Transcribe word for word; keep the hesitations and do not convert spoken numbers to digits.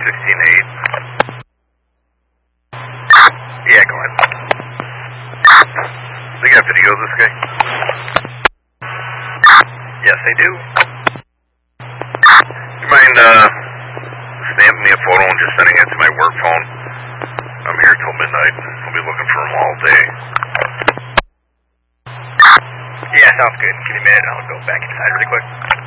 sixteen eight. Yeah, go ahead. They got video of this guy? Yes, they do. You mind, uh, snapping me a photo and just sending it to my work phone? I'm here till midnight. I'll be looking for him all day. Yeah, sounds good. Give me a minute. I'll go back inside really quick.